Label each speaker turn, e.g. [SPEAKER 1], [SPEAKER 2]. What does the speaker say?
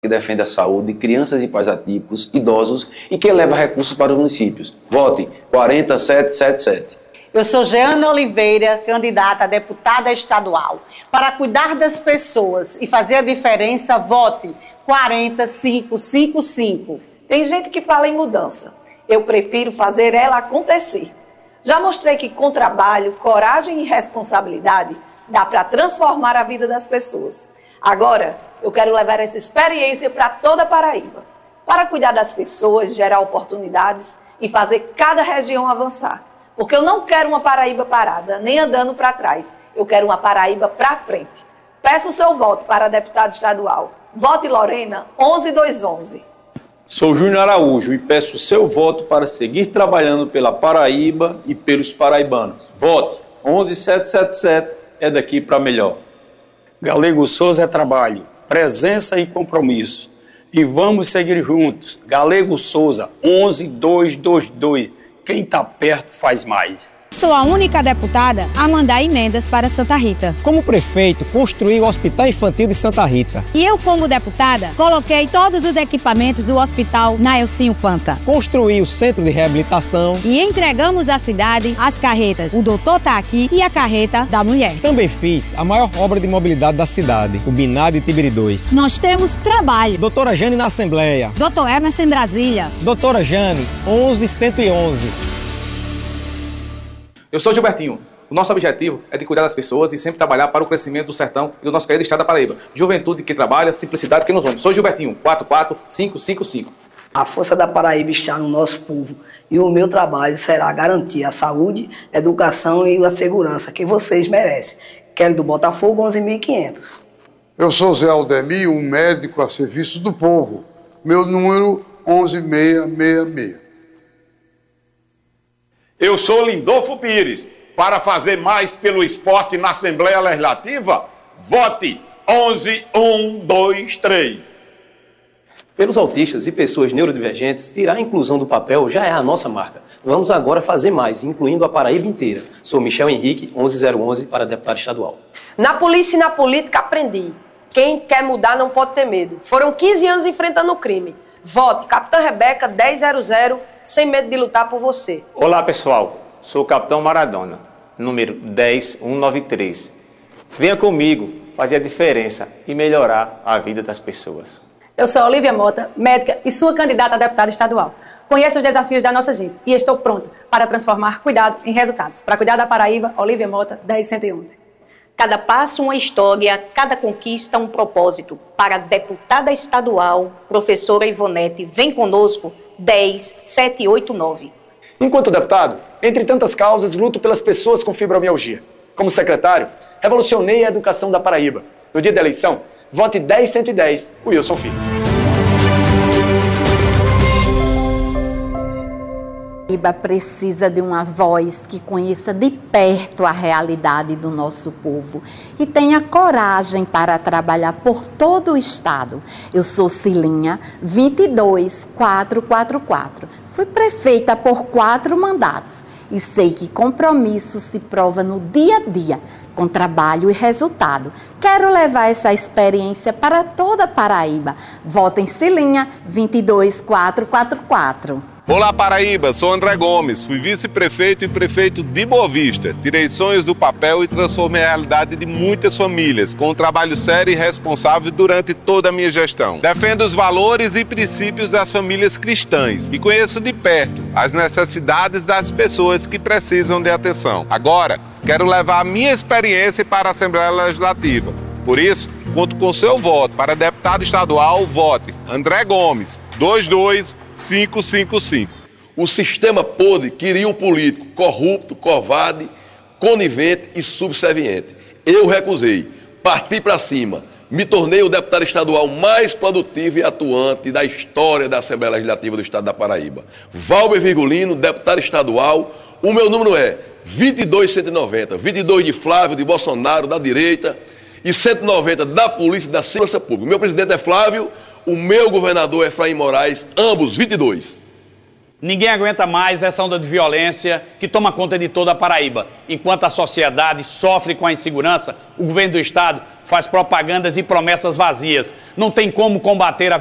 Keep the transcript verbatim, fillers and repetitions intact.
[SPEAKER 1] que defende a saúde, crianças e pais atípicos, idosos e que leva recursos para os municípios. Vote quatro sete sete sete.
[SPEAKER 2] Eu sou Jeana Oliveira, candidata a deputada estadual. Para cuidar das pessoas e fazer a diferença, vote quatro cinco cinco cinco.
[SPEAKER 3] Tem gente que fala em mudança. Eu prefiro fazer ela acontecer. Já mostrei que com trabalho, coragem e responsabilidade dá para transformar a vida das pessoas. Agora, eu quero levar essa experiência para toda a Paraíba, para cuidar das pessoas, gerar oportunidades e fazer cada região avançar. Porque eu não quero uma Paraíba parada, nem andando para trás. Eu quero uma Paraíba para frente. Peço o seu voto para deputado estadual. Vote Lorena onze dois onze.
[SPEAKER 4] Sou Júnior Araújo e peço o seu voto para seguir trabalhando pela Paraíba e pelos paraibanos. Vote onze sete sete sete, é daqui para melhor.
[SPEAKER 5] Galego Souza é trabalho, presença e compromisso. E vamos seguir juntos. Galego Souza, onze dois dois dois. Quem está perto faz mais.
[SPEAKER 6] Sou a única deputada a mandar emendas para Santa Rita.
[SPEAKER 7] Como prefeito, construí o Hospital Infantil de Santa Rita.
[SPEAKER 6] E eu, como deputada, coloquei todos os equipamentos do Hospital Naelcinho Panta.
[SPEAKER 7] Construí o Centro de Reabilitação.
[SPEAKER 6] E entregamos à cidade as carretas O Doutor Tá Aqui e a Carreta da Mulher.
[SPEAKER 7] Também fiz a maior obra de mobilidade da cidade, o Binário de Tibiri dois.
[SPEAKER 6] Nós temos trabalho.
[SPEAKER 7] Doutora Jane na Assembleia.
[SPEAKER 6] Doutor Emerson em Brasília.
[SPEAKER 7] Doutora Jane, onze cento e onze.
[SPEAKER 8] Eu sou Gilbertinho. O nosso objetivo é de cuidar das pessoas e sempre trabalhar para o crescimento do sertão e do nosso querido estado da Paraíba. Juventude que trabalha, simplicidade que nos une. Sou Gilbertinho, quatro quatro cinco cinco cinco.
[SPEAKER 9] A força da Paraíba está no nosso povo e o meu trabalho será garantir a saúde, a educação e a segurança que vocês merecem. Kelly do Botafogo, onze mil e quinhentos.
[SPEAKER 10] Eu sou Zé Aldemir, um médico a serviço do povo. Meu número onze seis seis seis.
[SPEAKER 11] Eu sou Lindolfo Pires. Para fazer mais pelo esporte na Assembleia Legislativa, vote onze um dois três.
[SPEAKER 12] Pelos autistas e pessoas neurodivergentes, tirar a inclusão do papel já é a nossa marca. Vamos agora fazer mais, incluindo a Paraíba inteira. Sou Michel Henrique, onze zero onze, para deputado estadual.
[SPEAKER 13] Na polícia e na política aprendi. Quem quer mudar não pode ter medo. Foram quinze anos enfrentando o crime. Vote Capitã Rebeca dez zero zero, sem medo de lutar por você.
[SPEAKER 14] Olá pessoal, sou o Capitão Maradona, número dez um nove três. Venha comigo fazer a diferença e melhorar a vida das pessoas.
[SPEAKER 15] Eu sou Olivia Mota, médica e sua candidata a deputada estadual. Conheço os desafios da nossa gente e estou pronta para transformar cuidado em resultados. Para cuidar da Paraíba, Olivia Mota, dez cento e onze.
[SPEAKER 16] Cada passo uma história, cada conquista um propósito. Para a deputada estadual, professora Ivonete, vem conosco, dez sete oito nove.
[SPEAKER 17] Enquanto deputado, entre tantas causas, luto pelas pessoas com fibromialgia. Como secretário, revolucionei a educação da Paraíba. No dia da eleição, vote dez cento e dez, Wilson Filho.
[SPEAKER 18] Paraíba precisa de uma voz que conheça de perto a realidade do nosso povo e tenha coragem para trabalhar por todo o estado. Eu sou Cilinha, vinte e dois quatrocentos e quarenta e quatro. Fui prefeita por quatro mandatos e sei que compromisso se prova no dia a dia, com trabalho e resultado. Quero levar essa experiência para toda a Paraíba. Votem Cilinha, vinte e dois quatrocentos e quarenta e quatro.
[SPEAKER 19] Olá Paraíba, sou André Gomes, fui vice-prefeito e prefeito de Boa Vista. Tirei sonhos do papel e transformei a realidade de muitas famílias, com um trabalho sério e responsável durante toda a minha gestão. Defendo os valores e princípios das famílias cristãs e conheço de perto as necessidades das pessoas que precisam de atenção. Agora, quero levar a minha experiência para a Assembleia Legislativa. Por isso, conto com seu voto. Para deputado estadual, vote André Gomes, dois dois cinco cinco cinco.
[SPEAKER 20] O sistema podre queria um político corrupto, covarde, conivente e subserviente. Eu recusei, parti para cima, me tornei o deputado estadual mais produtivo e atuante da história da Assembleia Legislativa do Estado da Paraíba. Valber Virgulino, deputado estadual, o meu número é vinte e dois cento e noventa, vinte e dois de Flávio, de Bolsonaro, da direita, e cento e noventa da Polícia e da Segurança Pública. Meu presidente é Flávio, o meu governador é Efraim Moraes, ambos vinte e dois.
[SPEAKER 21] Ninguém aguenta mais essa onda de violência que toma conta de toda a Paraíba. Enquanto a sociedade sofre com a insegurança, o governo do estado faz propagandas e promessas vazias. Não tem como combater a